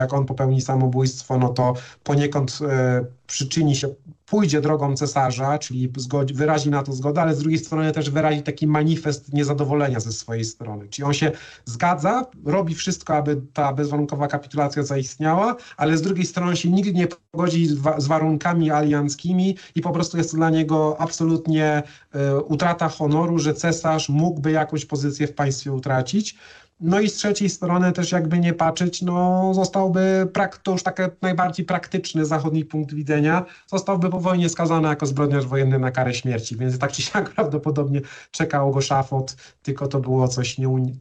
jak on popełni samobójstwo, no to poniekąd przyczyni się, pójdzie drogą cesarza, czyli wyrazi na to zgodę, ale z drugiej strony też wyrazi taki manifest niezadowolenia ze swojej strony. Czyli on się zgadza, robi wszystko, aby ta bezwarunkowa kapitulacja zaistniała, ale z drugiej strony się nigdy nie pogodzi z warunkami alianckimi i po prostu jest to dla niego absolutnie utrata honoru, że cesarz mógłby jakąś pozycję w państwie utracić. No i z trzeciej strony też jakby nie patrzeć, no zostałby, to już taki najbardziej praktyczny zachodni punkt widzenia, zostałby po wojnie skazany jako zbrodniarz wojenny na karę śmierci, więc tak czy siak prawdopodobnie czekał go szafot, tylko to było coś,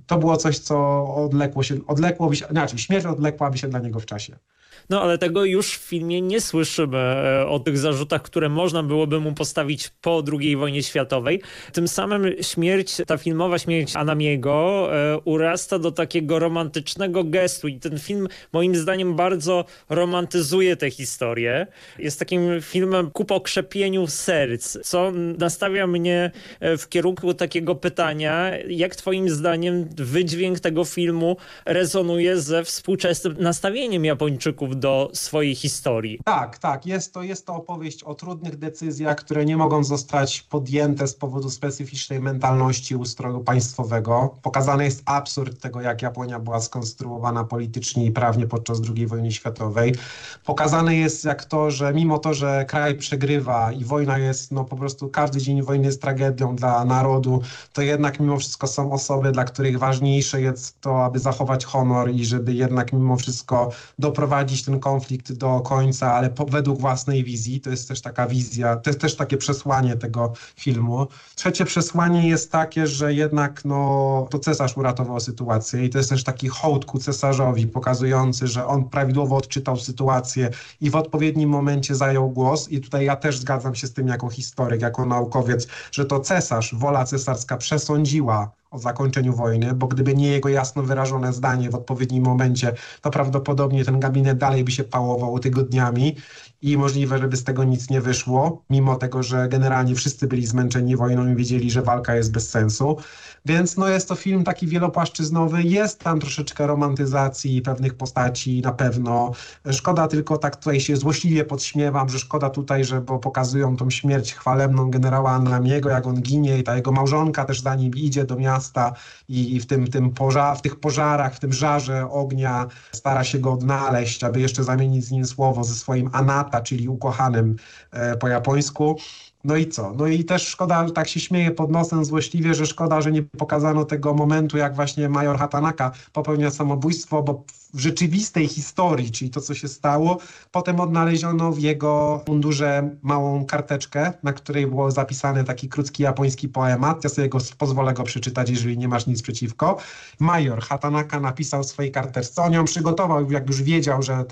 co śmierć odległaby się dla niego w czasie. No ale tego już w filmie nie słyszymy o tych zarzutach, które można byłoby mu postawić po II wojnie światowej. Tym samym ta filmowa śmierć Anamiego urasta do takiego romantycznego gestu i ten film moim zdaniem bardzo romantyzuje tę historię. Jest takim filmem ku pokrzepieniu serc, co nastawia mnie w kierunku takiego pytania, jak twoim zdaniem wydźwięk tego filmu rezonuje ze współczesnym nastawieniem Japończyków do swojej historii. Tak. Jest to opowieść o trudnych decyzjach, które nie mogą zostać podjęte z powodu specyficznej mentalności ustroju państwowego. Pokazany jest absurd tego, jak Japonia była skonstruowana politycznie i prawnie podczas II wojny światowej. Pokazane jest jak to, że mimo to, że kraj przegrywa i wojna jest, no po prostu każdy dzień wojny jest tragedią dla narodu, to jednak mimo wszystko są osoby, dla których ważniejsze jest to, aby zachować honor i żeby jednak mimo wszystko doprowadzić ten konflikt do końca, ale według własnej wizji. To jest też taka wizja, to jest też takie przesłanie tego filmu. Trzecie przesłanie jest takie, że jednak to cesarz uratował sytuację i to jest też taki hołd ku cesarzowi, pokazujący, że on prawidłowo odczytał sytuację i w odpowiednim momencie zajął głos. I tutaj ja też zgadzam się z tym jako historyk, jako naukowiec, że to cesarz, wola cesarska przesądziła o zakończeniu wojny, bo gdyby nie jego jasno wyrażone zdanie w odpowiednim momencie, to prawdopodobnie ten gabinet dalej by się pałował tygodniami i możliwe, żeby z tego nic nie wyszło, mimo tego, że generalnie wszyscy byli zmęczeni wojną i wiedzieli, że walka jest bez sensu. Więc jest to film taki wielopłaszczyznowy, jest tam troszeczkę romantyzacji pewnych postaci na pewno. Szkoda tylko, tak tutaj się złośliwie podśmiewam, że szkoda tutaj, bo pokazują tą śmierć chwalebną generała Anamiego, jak on ginie i ta jego małżonka też za nim idzie do miasta i w tych pożarach, w tym żarze ognia stara się go odnaleźć, aby jeszcze zamienić z nim słowo ze swoim Anata, czyli ukochanym po japońsku. No i co? No i też szkoda, że tak się śmieje pod nosem złośliwie, że szkoda, że nie pokazano tego momentu, jak właśnie major Hatanaka popełnia samobójstwo, bo w rzeczywistej historii, czyli to, co się stało, potem odnaleziono w jego mundurze małą karteczkę, na której było zapisany taki krótki japoński poemat. Ja sobie pozwolę go przeczytać, jeżeli nie masz nic przeciwko. Major Hatanaka napisał w swojej karteczce, on ją przygotował, jak już wiedział, że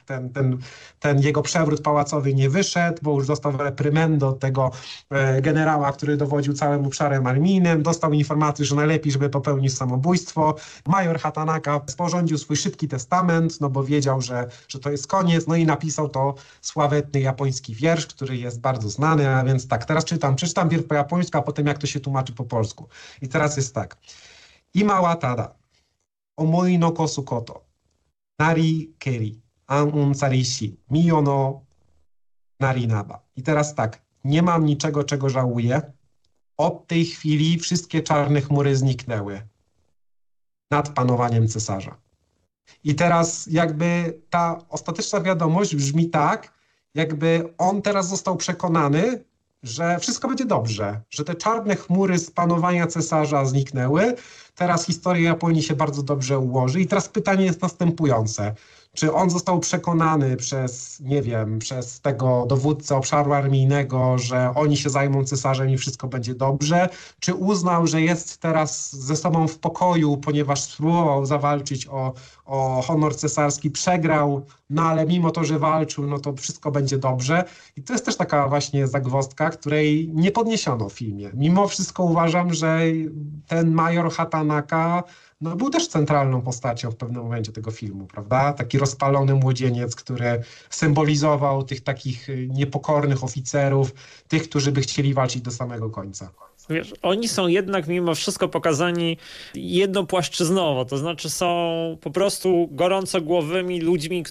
ten jego przewrót pałacowy nie wyszedł, bo już dostał reprymendę od tego generała, który dowodził całym obszarem armijnym, dostał informację, że najlepiej, żeby popełnił samobójstwo. Major Hatanaka sporządził swój szybki testament, bo wiedział, że to jest koniec, i napisał to sławetny japoński wiersz, który jest bardzo znany, a więc tak, teraz przeczytam wiersz po japońsku, a potem jak to się tłumaczy po polsku. I teraz jest tak. Ima wa tada, omoi no kosu koto, nari keri, an unsarishi, miyo no narinaba. I teraz tak, nie mam niczego, czego żałuję. Od tej chwili wszystkie czarne chmury zniknęły nad panowaniem cesarza. I teraz jakby ta ostateczna wiadomość brzmi tak, jakby on teraz został przekonany, że wszystko będzie dobrze, że te czarne chmury z panowania cesarza zniknęły. Teraz historia Japonii się bardzo dobrze ułoży. I teraz pytanie jest następujące. Czy on został przekonany przez tego dowódcę obszaru armijnego, że oni się zajmą cesarzem i wszystko będzie dobrze? Czy uznał, że jest teraz ze sobą w pokoju, ponieważ spróbował zawalczyć o honor cesarski, przegrał, ale mimo to, że walczył, to wszystko będzie dobrze? I to jest też taka właśnie zagwozdka, której nie podniesiono w filmie. Mimo wszystko uważam, że ten major Hatanaka był też centralną postacią w pewnym momencie tego filmu, prawda? Taki rozpalony młodzieniec, który symbolizował tych takich niepokornych oficerów, tych, którzy by chcieli walczyć do samego końca. Wiesz, oni są jednak mimo wszystko pokazani jednopłaszczyznowo, to znaczy są po prostu gorącogłowymi ludźmi,